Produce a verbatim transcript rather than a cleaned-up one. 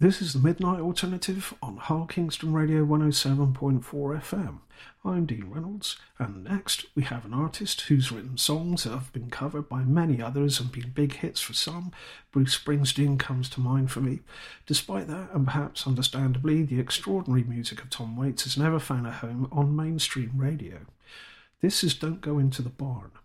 This is the Midnight Alternative on Hull Kingston Radio one oh seven point four F M. I'm Dean Reynolds, and next we have an artist who's written songs that have been covered by many others and been big hits for some. Bruce Springsteen comes to mind for me. Despite that, and perhaps understandably, the extraordinary music of Tom Waits has never found a home on mainstream radio. This is Don't Go Into the Barn.